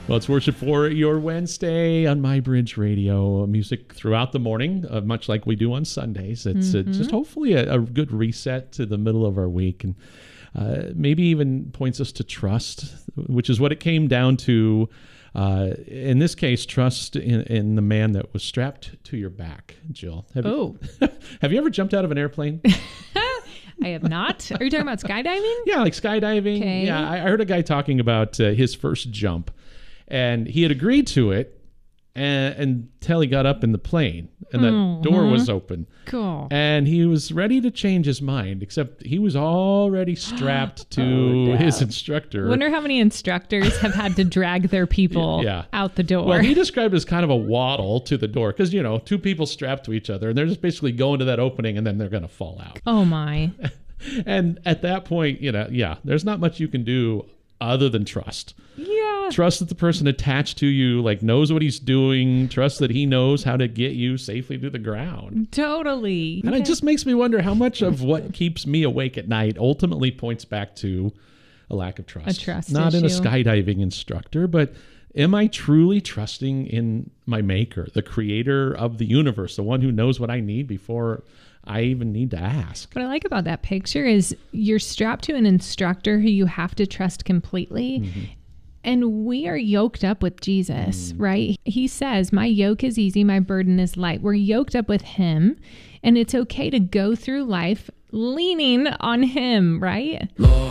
Well, it's Worship for Your Wednesday on My Bridge Radio. Music throughout the morning, much like we do on Sundays. It's just hopefully a good reset to the middle of our week, and maybe even points us to trust, which is what it came down to. In this case, trust in the man that was strapped to your back, Jill. Have you ever jumped out of an airplane? I have not. Are you talking about skydiving? Yeah, like skydiving. Okay. Yeah, I heard a guy talking about his first jump, and he had agreed to it until he got up in the plane, and the door was open. Cool. And he was ready to change his mind, except he was already strapped to his instructor. Wonder how many instructors have had to drag their people out the door. Well, he described it as kind of a waddle to the door because, two people strapped to each other, and they're just basically going to that opening, and then they're going to fall out. Oh, my. And at that point, there's not much you can do other than trust. Yeah. Trust that the person attached to you knows what he's doing. Trust that he knows how to get you safely to the ground. Totally. And it just makes me wonder how much of what keeps me awake at night ultimately points back to a lack of trust. A trust Not issue. in a skydiving instructor, but am I truly trusting in my maker, the creator of the universe, the one who knows what I need before I even need to ask? What I like about that picture is you're strapped to an instructor who you have to trust completely. Mm-hmm. And we are yoked up with Jesus, right? He says, my yoke is easy, my burden is light. We're yoked up with him, and it's okay to go through life leaning on him, right? Lord.